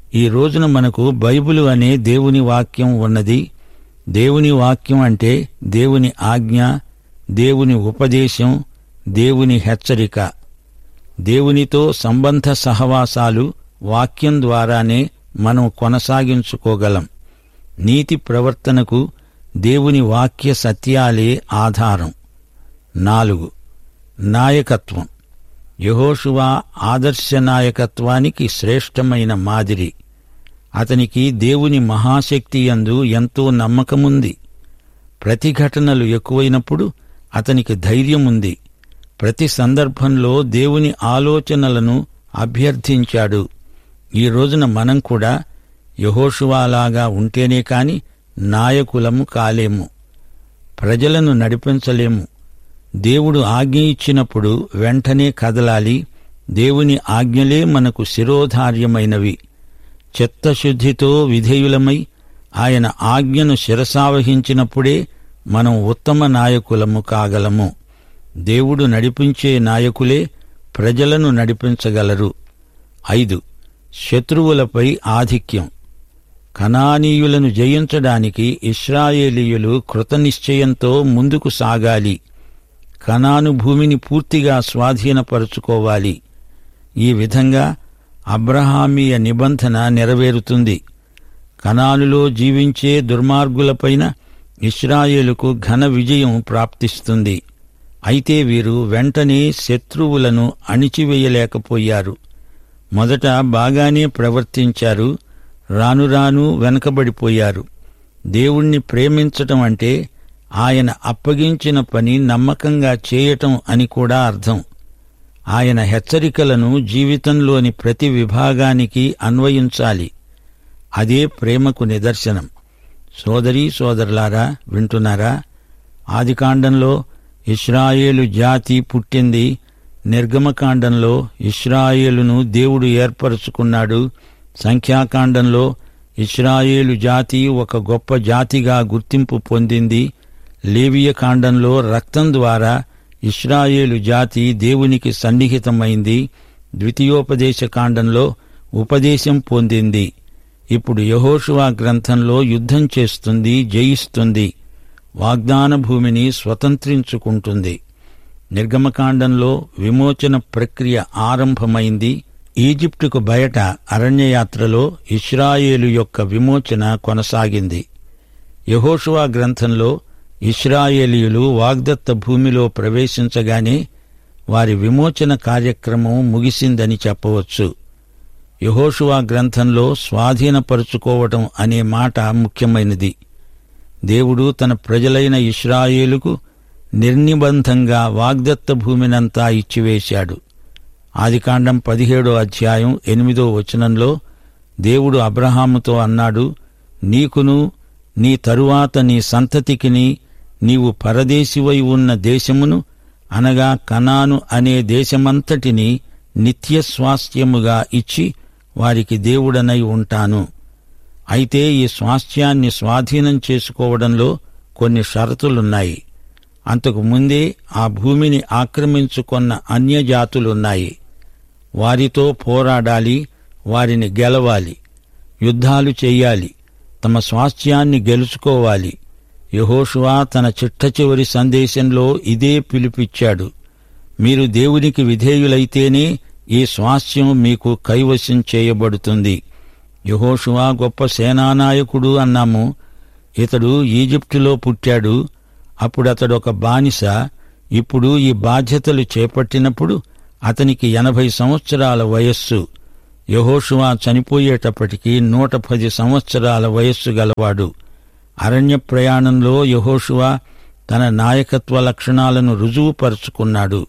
ఈ రోజున మనకు బైబిలు అనే దేవుని వాక్యం ఉన్నది. దేవుని వాక్యం అంటే దేవుని ఆజ్ఞ, దేవుని ఉపదేశం, దేవుని హెచ్చరిక. దేవునితో సంబంధ సహవాసాలు వాక్యం ద్వారానే మనం కొనసాగించుకోగలం. నీతి ప్రవర్తనకు దేవుని వాక్య సత్యాలే ఆధారం. 4. నాయకత్వం. యెహోషువ ఆదర్శ నాయకత్వానికి శ్రేష్టమైన మాదిరి. అతనికి దేవుని మహాశక్తి యందు ఎంతో నమ్మకముంది. ప్రతిఘటనలు ఎక్కువైనప్పుడు అతనికి ధైర్యముంది. ప్రతి సందర్భంలో దేవుని ఆలోచనలను అభ్యర్థించాడు. ఈ రోజున మనం కూడా యెహోషువలాగా ఉంటేనే కాని నాయకులము కాలేము, ప్రజలను నడిపించలేము. దేవుడు ఆజ్ఞ ఇచ్చినప్పుడు వెంటనే కదలాలి. దేవుని ఆజ్ఞలే మనకు శిరోధార్యమైనవి. చిత్తశుద్ధితో విధేయులమై ఆయన ఆజ్ఞను శిరసావహించినప్పుడే మనం ఉత్తమ నాయకులము కాగలము. దేవుడు నడిపించే నాయకులే ప్రజలను నడిపించగలరు. 5. శత్రువులపై ఆధిక్యం. కనానీయులను జయించడానికి ఇశ్రాయేలీయులు కృతనిశ్చయంతో ముందుకు సాగాలి. కనాను భూమిని పూర్తిగా స్వాధీనపరుచుకోవాలి. ఈ విధంగా అబ్రహామీయ నిబంధన నెరవేరుతుంది. కనానులో జీవించే దుర్మార్గులపైన ఇశ్రాయేలుకు ఘన విజయం ప్రాప్తిస్తుంది. అయితే వీరు వెంటనే శత్రువులను అణిచివేయలేకపోయారు. మొదట బాగానే ప్రవర్తించారు, రాను రాను వెనకబడిపోయారు. దేవుణ్ణి ప్రేమించటం అంటే ఆయన అప్పగించిన పని నమ్మకంగా చేయటం అని కూడా అర్థం. ఆయన హెచ్చరికలను జీవితంలోని ప్రతి విభాగానికి అన్వయించాలి. అదే ప్రేమకు నిదర్శనం. సోదరీ సోదరులారా, వింటున్నారా? ఆదికాండంలో ఇశ్రాయేలు జాతి పుట్టింది. నిర్గమకాండంలో ఇశ్రాయేలును దేవుడు ఏర్పరచుకున్నాడు. సంఖ్యాకాండంలో ఇశ్రాయేలు జాతి ఒక గొప్ప జాతిగా గుర్తింపు పొందింది. లేవియ కాండంలో రక్తం ద్వారా ఇశ్రాయేలు జాతి దేవునికి సన్నిహితమైంది. ద్వితీయోపదేశ కాండంలో ఉపదేశం పొందింది. ఇప్పుడు యెహోషువ గ్రంథంలో యుద్ధం చేస్తుంది, జయిస్తుంది, వాగ్దాన భూమిని స్వతంత్రించుకుంటుంది. నిర్గమకాండంలో విమోచన ప్రక్రియ ఆరంభమైంది. ఈజిప్టుకు బయట అరణ్యయాత్రలో ఇశ్రాయేలు యొక్క విమోచన కొనసాగింది. యెహోషువ గ్రంథంలో ఇశ్రాయేలీయులు వాగ్దత్త భూమిలో ప్రవేశించగానే వారి విమోచన కార్యక్రమం ముగిసిందని చెప్పవచ్చు. యెహోషువ గ్రంథంలో స్వాధీనపరుచుకోవటం అనే మాట ముఖ్యమైనది. దేవుడు తన ప్రజలైన ఇశ్రాయేలుకు నిర్నిబంధంగా వాగ్దత్త భూమినంతా ఇచ్చివేశాడు. ఆదికాండం 17వ అధ్యాయం 8వ వచనంలో దేవుడు అబ్రహాముతో అన్నాడు, నీకును నీ తరువాత నీ సంతతికిని నీవు పరదేశివై ఉన్న దేశమును, అనగా కనాను అనే దేశమంతటిని నిత్యస్వాస్థ్యముగా ఇచ్చి వారికి దేవుడనై ఉంటాను. అయితే ఈ స్వాస్థ్యాన్ని స్వాధీనం చేసుకోవడంలో కొన్ని షరతులున్నాయి. అంతకు ముందే ఆ భూమిని ఆక్రమించుకొన్న అన్యజాతులున్నాయి. వారితో పోరాడాలి, వారిని గెలవాలి, యుద్ధాలు చెయ్యాలి, తమ స్వాస్థ్యాన్ని గెలుచుకోవాలి. యెహోషువ తన చిట్టచివరి సందేశంలో ఇదే పిలుపిచ్చాడు. మీరు దేవునికి విధేయులైతేనే ఈ స్వాస్థ్యం మీకు కైవశం చేయబడుతుంది. యెహోషువ గొప్ప సేనానాయకుడు అన్నాము. ఇతడు ఈజిప్టులో పుట్టాడు. అప్పుడతడొక బానిస. ఇప్పుడు ఈ బాధ్యతలు చేపట్టినప్పుడు అతనికి 80 సంవత్సరాల వయస్సు. యెహోషువ చనిపోయేటప్పటికి 110 సంవత్సరాల వయస్సు గలవాడు. అరణ్య ప్రయాణంలో యెహోషువ తన నాయకత్వ లక్షణాలను రుజువుపరుచుకున్నాడు.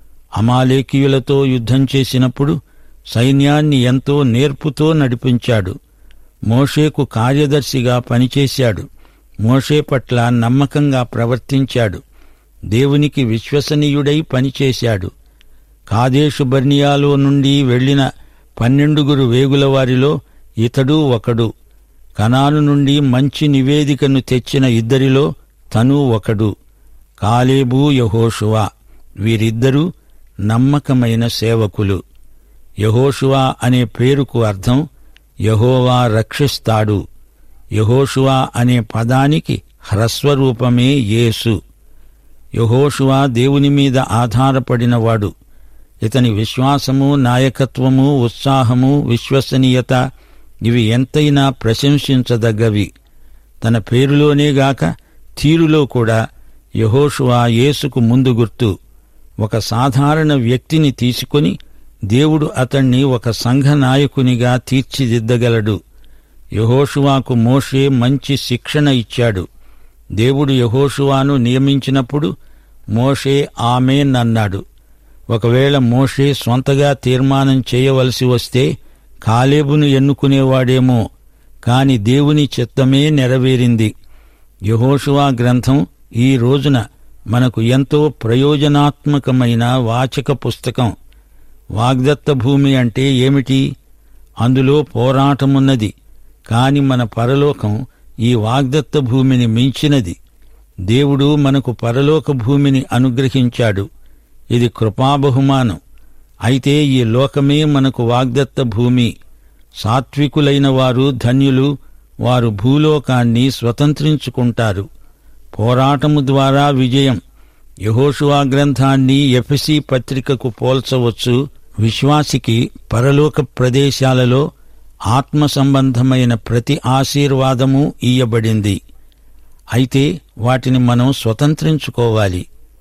అమాలేకీయులతో యుద్ధం చేసినప్పుడు సైన్యాన్ని ఎంతో నేర్పుతో నడిపించాడు. మోషేకు కార్యదర్శిగా పనిచేశాడు. మోషే పట్ల నమ్మకంగా ప్రవర్తించాడు. దేవునికి విశ్వసనీయుడై పనిచేశాడు. కాదేషు బర్నియాలో నుండి వెళ్లిన 12 వేగుల వారిలో ఇతడు ఒకడు. కనాను నుండి మంచి నివేదికను తెచ్చిన 2 తను ఒకడు. కాలేబు, యెహోషువ వీరిద్దరూ నమ్మకమైన సేవకులు. యెహోషువ అనే పేరుకు అర్థం యెహోవా రక్షిస్తాడు. యెహోషువ అనే పదానికి హ్రస్వరూపమే యేసు. యెహోషువ దేవుని మీద ఆధారపడినవాడు. ఇతని విశ్వాసము, నాయకత్వము, ఉత్సాహము, విశ్వసనీయత ఇవి ఎంతైనా ప్రశంసించదగ్గవి. తన పేరులోనేగాక తీరులో కూడా యెహోషువ యేసుకు ముందు గుర్తు. ఒక సాధారణ వ్యక్తిని తీసుకొని దేవుడు అతణ్ణి ఒక సంఘ నాయకునిగా తీర్చిదిద్దగలడు. యెహోషువకు మోషే మంచి శిక్షణ ఇచ్చాడు. దేవుడు యెహోషువను నియమించినప్పుడు మోషే ఆమేన్ అన్నాడు. ఒకవేళ మోషే స్వంతగా తీర్మానం చేయవలసి వస్తే కాలేబును ఎన్నుకునేవాడేమో, కాని దేవుని చిత్తమే నెరవేరింది. యెహోషువ గ్రంథం ఈ రోజున మనకు ఎంతో ప్రయోజనాత్మకమైన వాచక పుస్తకం. వాగ్దత్త భూమి అంటే ఏమిటి? అందులో పోరాటమున్నది. కాని మన పరలోకం ఈ వాగ్దత్త భూమిని మించినది. దేవుడు మనకు పరలోక భూమిని అనుగ్రహించాడు. ఇది కృపాబహుమానం. అయితే ఈ లోకమే మనకు వాగ్దత్త భూమి. సాత్వికులైన వారు ధన్యులు, వారు భూలోకాన్ని స్వతంత్రించుకుంటారు. పోరాటము ద్వారా విజయం. యెహోషువ గ్రంథాన్ని ఎఫెసీ పత్రికకు పోల్చవచ్చు. విశ్వాసికి పరలోక ప్రదేశాలలో ఆత్మ సంబంధమైన ప్రతి ఆశీర్వాదము ఇయ్యబడింది. అయితే వాటిని మనం స్వతంత్రించుకోవాలి.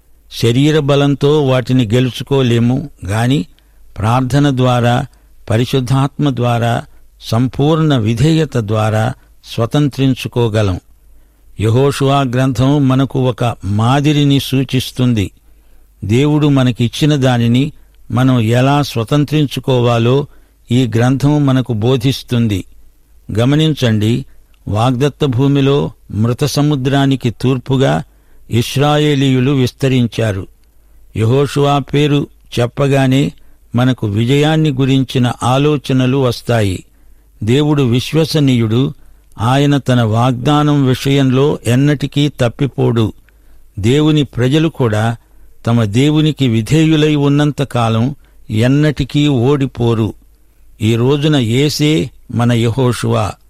శరీర బలంతో వాటిని గెలుచుకోలేము గాని ప్రార్థన ద్వారా, పరిశుద్ధాత్మ ద్వారా, సంపూర్ణ విధేయత ద్వారా స్వతంత్రించుకోగలం. యెహోషువ గ్రంథం మనకు ఒక మాదిరిని సూచిస్తుంది. దేవుడు మనకిచ్చిన దానిని మనం ఎలా స్వతంత్రించుకోవాలో ఈ గ్రంథం మనకు బోధిస్తుంది. గమనించండి, వాగ్దత్త భూమిలో మృత సముద్రానికి తూర్పుగా ఇశ్రాయేలీయులు విస్తరించారు. యెహోషువ పేరు చెప్పగానే మనకు విజయాన్ని గురించిన ఆలోచనలు వస్తాయి. దేవుడు విశ్వసనీయుడు. ఆయన తన వాగ్దానం విషయంలో ఎన్నటికీ తప్పిపోడు. దేవుని ప్రజలు కూడా తమ దేవునికి విధేయులై ఉన్నంతకాలం ఎన్నటికీ ఓడిపోరు. ఈ రోజున యేసే మన యెహోషువ.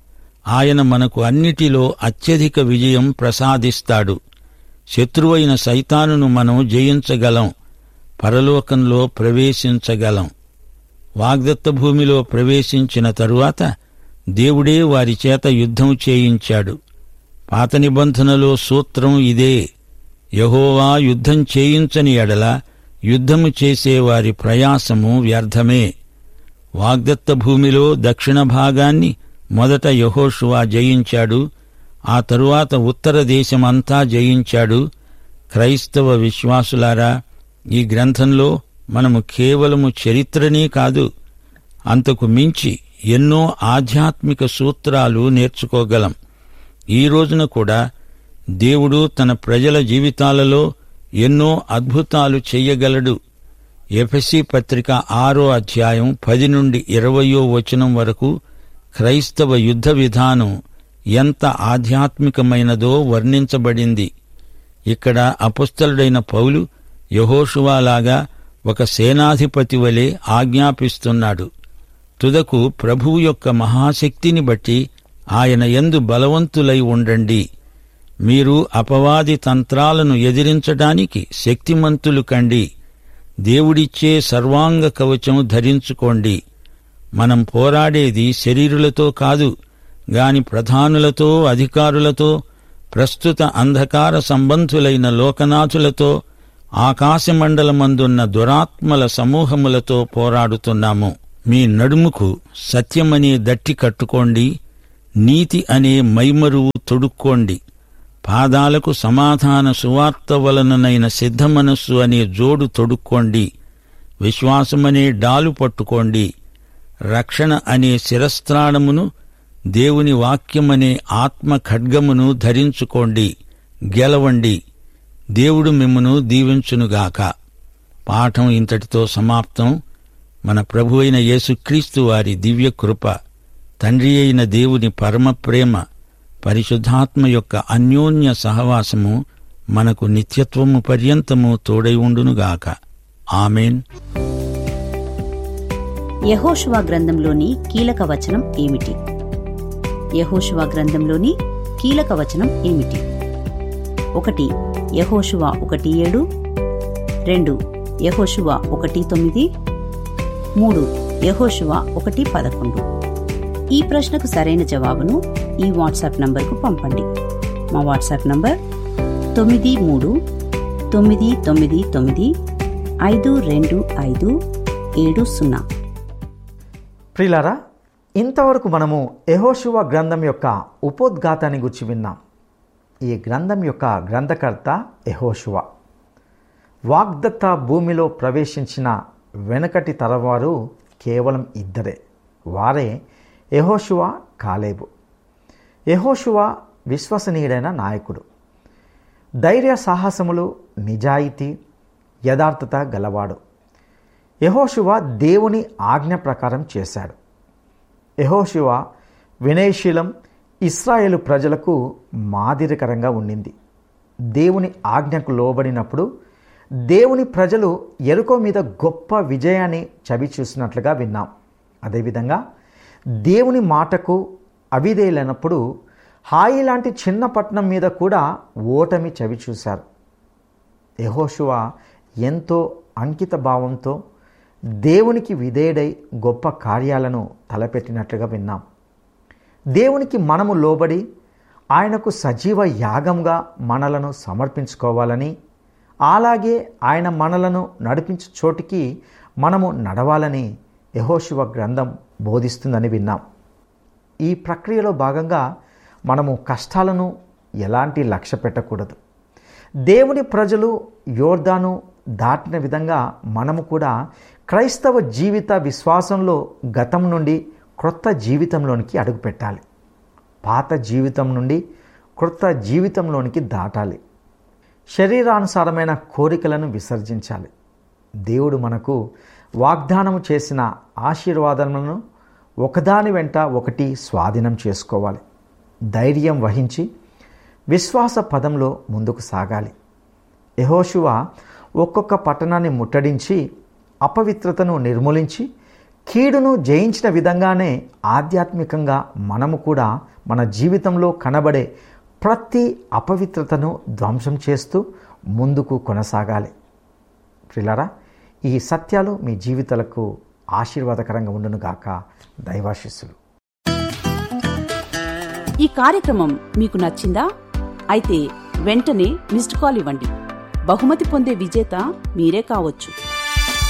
ఆయన మనకు అన్నిటిలో అత్యధిక విజయం ప్రసాదిస్తాడు. శత్రువైన సైతానును మనం జయించగలం. పరలోకంలో ప్రవేశించగలం. వాగ్దత్త భూమిలో ప్రవేశించిన తరువాత దేవుడే వారి చేత యుద్ధం చేయించాడు. పాత నిబంధనలో సూత్రం ఇదే: యెహోవా యుద్ధం చేయించని ఎడల యుద్ధము చేసే వారి ప్రయాసము వ్యర్థమే. వాగ్దత్త భూమిలో దక్షిణ భాగాన్ని మొదట యెహోషువ జయించాడు. ఆ తరువాత ఉత్తర దేశమంతా జయించాడు. క్రైస్తవ విశ్వాసులారా, ఈ గ్రంథంలో మనము కేవలము చరిత్రనే కాదు, అంతకు మించి ఎన్నో ఆధ్యాత్మిక సూత్రాలు నేర్చుకోగలం. ఈ రోజున కూడా దేవుడు తన ప్రజల జీవితాలలో ఎన్నో అద్భుతాలు చెయ్యగలడు. ఎఫెసీ పత్రిక 6వ అధ్యాయం 10 నుండి 20వ వచనం వరకు క్రైస్తవ యుద్ధ విధానం ఎంత ఆధ్యాత్మికమైనదో వర్ణించబడింది. ఇక్కడ అపొస్తలుడైన పౌలు యెహోషువలాగా ఒక సేనాధిపతి వలె ఆజ్ఞాపిస్తున్నాడు. తుదకు ప్రభువు యొక్క మహాశక్తిని బట్టి ఆయన యందు బలవంతులై ఉండండి. మీరు అపవాది తంత్రాలను ఎదిరించడానికి శక్తిమంతులు కండి. దేవుడిచ్చే సర్వాంగ కవచం ధరించుకోండి. మనం పోరాడేది శరీరులతో కాదు గాని ప్రధానులతో, అధికారులతో, ప్రస్తుత అంధకార సంబంధులైన లోకనాథులతో, ఆకాశమండలమందున్న దురాత్మల సమూహములతో పోరాడుతున్నాము. మీ నడుముకు సత్యమనే దట్టి కట్టుకోండి. నీతి అనే మైమరువు తొడుక్కోండి. పాదాలకు సమాధాన సువార్త వలననైన సిద్ధమనస్సు అనే జోడు తొడుక్కోండి. విశ్వాసమనే డాలు పట్టుకోండి. రక్షణ అనే శిరస్త్రాణమును, దేవుని వాక్యమనే ఆత్మ ఖడ్గమును ధరించుకోండి. గెలవండి. దేవుడు మిమ్మును దీవించునుగాక. పాఠం ఇంతటితో సమాప్తం. మన ప్రభు అయిన యేసుక్రీస్తు వారి దివ్య కృప, తండ్రి అయిన దేవుని పరమ ప్రేమ, పరిశుద్ధాత్మ యొక్క అన్యోన్య సహవాసము మనకు నిత్యత్వము పర్యంతము తోడై ఉండునుగాక. ఆమేన్. యెహోషువ గ్రంథంలోని కీలక వచనం ఏమిటి? యెహోషువ గ్రంథంలోని కీలక వచనం ఏమిటి? 1 యెహోషువ 1:7, 2 యెహోషువ 1:9, 3 యెహోషువ 1:11. ఈ ప్రశ్నకు సరైన జవాబును ఈ వాట్సాప్ నంబర్కు పంపండి. మా వాట్సాప్ నంబర్ 9399525570. ప్రియులారా, ఇంతవరకు మనము యెహోషువ గ్రంథం యొక్క ఉపోద్ఘాతాన్ని గురించి విన్నాం. ఈ గ్రంథం యొక్క గ్రంథకర్త యెహోషువ. వాగ్దత్త భూమిలో ప్రవేశించిన వెనకటి తరవారు కేవలం ఇద్దరే. వారే యెహోషువ, కాలేబు. యెహోషువ విశ్వసనీయుడైన నాయకుడు. ధైర్య సాహసములు, నిజాయితీ, యథార్థత గలవాడు. యెహోషువ దేవుని ఆజ్ఞ ప్రకారం చేశాడు. యెహోషువ వినయశీలం, ఇశ్రాయేలు ప్రజలకు మాదిరికరంగా ఉండింది. దేవుని ఆజ్ఞకు లోబడినప్పుడు దేవుని ప్రజలు యెరికో మీద గొప్ప విజయాన్ని చవిచూసినట్లుగా విన్నాం. అదేవిధంగా దేవుని మాటకు అవిధేయులైనప్పుడు హాయి లాంటి చిన్న పట్టణం మీద కూడా ఓటమి చవిచూశారు. యెహోషువ ఎంతో అంకిత భావంతో దేవునికి విధేయుడై గొప్ప కార్యాలను తలపెట్టినట్లుగా విన్నాం. దేవునికి మనము లోబడి ఆయనకు సజీవ యాగంగా మనలను సమర్పించుకోవాలని, అలాగే ఆయన మనలను నడిపించే చోటికి మనము నడవాలని యెహోషువ గ్రంథం బోధిస్తుందని విన్నాం. ఈ ప్రక్రియలో భాగంగా మనము కష్టాలను ఎలాంటి లక్ష్య పెట్టకూడదు. దేవుని ప్రజలు యోర్దాను దాటిన విధంగా మనము కూడా క్రైస్తవ జీవిత విశ్వాసంలో గతం నుండి క్రొత్త జీవితంలోనికి అడుగుపెట్టాలి. పాత జీవితం నుండి క్రొత్త జీవితంలోనికి దాటాలి. శరీరానుసారమైన కోరికలను విసర్జించాలి. దేవుడు మనకు వాగ్దానము చేసిన ఆశీర్వాదములను ఒకదాని వెంట ఒకటి స్వాధీనం చేసుకోవాలి. ధైర్యం వహించి విశ్వాస పదంలో ముందుకు సాగాలి. యెహోషువ ఒక్కొక్క పట్టణాన్ని ముట్టడించి అపవిత్రతను నిర్మూలించి కీడును జయించిన విధంగానే ఆధ్యాత్మికంగా మనము కూడా మన జీవితంలో కనబడే ప్రతి అపవిత్రతను ధ్వంసం చేస్తూ ముందుకు కొనసాగాలి. ప్రియులారా, ఈ సత్యాలు మీ జీవితాలకు ఆశీర్వాదకరంగా ఉండునుగాక. దైవాశీస్సులు. ఈ కార్యక్రమం మీకు నచ్చిందా? అయితే వెంటనే మిస్డ్ కాల్ ఇవ్వండి. బహుమతి పొందే విజేత మీరే కావచ్చు.